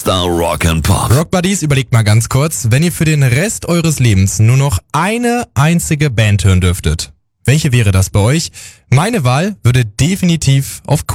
Mr. Rock'n'Pop. Rock Buddies, überlegt mal ganz kurz, wenn ihr für den Rest eures Lebens nur noch eine einzige Band hören dürftet. Welche wäre das bei euch? Meine Wahl würde definitiv auf